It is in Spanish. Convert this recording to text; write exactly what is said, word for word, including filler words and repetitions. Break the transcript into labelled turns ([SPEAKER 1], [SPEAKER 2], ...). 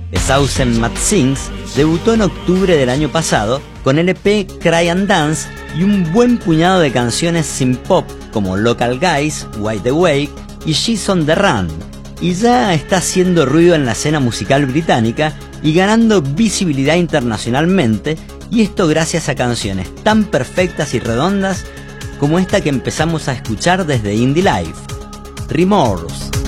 [SPEAKER 1] A Thousand Mad Things debutó en octubre del año pasado con el E P Cry and Dance y un buen puñado de canciones sin pop como Local Guys, Wide Awake y She's on the Run, y ya está haciendo ruido en la escena musical británica y ganando visibilidad internacionalmente, y esto gracias a canciones tan perfectas y redondas como esta que empezamos a escuchar desde Indie Life, Remorse.